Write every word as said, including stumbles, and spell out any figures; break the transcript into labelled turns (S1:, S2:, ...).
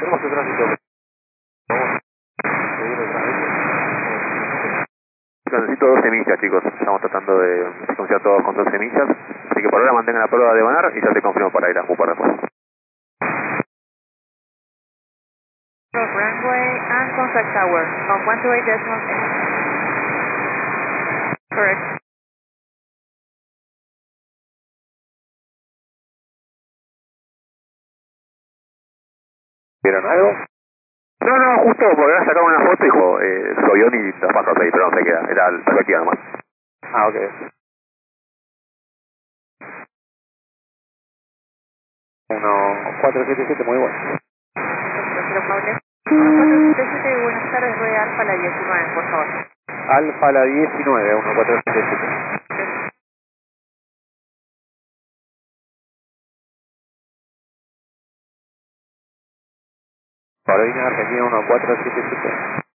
S1: Tenemos el tránsito. Necesito doce millas, chicos. Estamos tratando de secuenciar todos con doce millas. Así que por ahora mantengan la prueba de banar y ya te confirmo para ir a Cooper después.
S2: Runway and contact tower on one two eight decimal eight. Correct.
S1: ¿Vieron algo? No, no, justo porque ahora sacaron una foto y dijo, eh, su avión y los pasos ahí, pero no sé qué era, era la perspectiva nomás. Ah, ok. uno cuatro siete siete, muy bueno.
S2: uno cuatro siete siete, buenas tardes, rueda Alfa la diecinueve, por favor.
S1: Alfa la diecinueve, uno cuatro siete siete. Carolina Argentina uno cuatro siete siete.